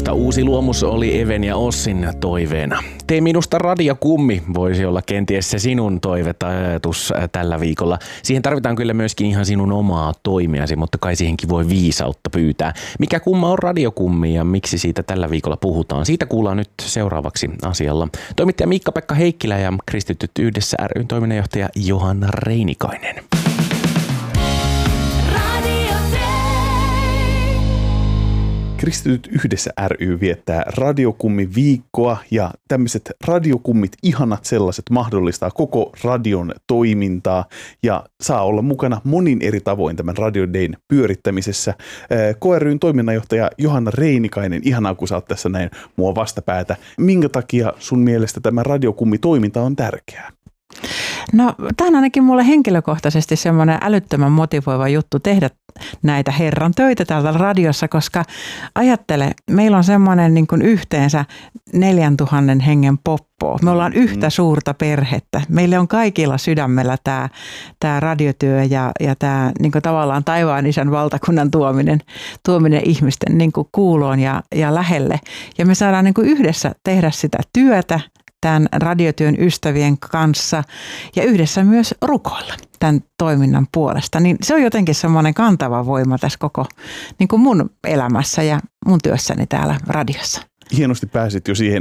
minusta uusi luomus oli Even ja Ossin toiveena. Tee minusta radiokummi voisi olla kenties se sinun toive tai ajatus tällä viikolla. Siihen tarvitaan kyllä myöskin ihan sinun omaa toimiasi, mutta kai siihenkin voi viisautta pyytää. Mikä kumma on radiokummi ja miksi siitä tällä viikolla puhutaan? Siitä kuullaan nyt seuraavaksi asialla. Toimittaja Miikka-Pekka Heikkilä ja Kristityt yhdessä ry:n toiminnanjohtaja Johanna Reinikainen. Kristityt yhdessä ry viettää radiokummi-viikkoa ja tämmöiset radiokummit, ihanat sellaiset, mahdollistaa koko radion toimintaa ja saa olla mukana monin eri tavoin tämän Radio Dayn pyörittämisessä. KRY:n toiminnanjohtaja Johanna Reinikainen, ihanaa kun sä oot tässä näin mua vastapäätä. Minkä takia sun mielestä tämä radiokummi-toiminta on tärkeää? No, tämä on ainakin mulle henkilökohtaisesti semmoinen älyttömän motivoiva juttu tehdä näitä herran töitä täällä radiossa, koska ajattele, meillä on semmoinen niin kuin yhteensä 4000 hengen poppo. Me ollaan yhtä suurta perhettä. Meille on kaikilla sydämellä tämä radiotyö ja tämä niin kuin tavallaan taivaan isän valtakunnan tuominen ihmisten niin kuin kuuloon ja lähelle. Ja me saadaan niin kuin yhdessä tehdä sitä työtä tämän radiotyön ystävien kanssa ja yhdessä myös rukoilla tämän toiminnan puolesta. Niin se on jotenkin semmoinen kantava voima tässä koko niin kuin mun elämässä ja mun työssäni täällä radiossa. Hienosti pääsit jo siihen